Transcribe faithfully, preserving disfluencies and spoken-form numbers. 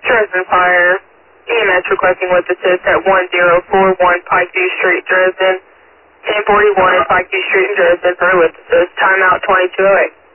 Dresden Fire, E M S requesting with assist at one zero four one Pikeview Street, Dresden, ten forty-one Pikeview Street in Dresden for with assist, timeout twenty-two oh eight.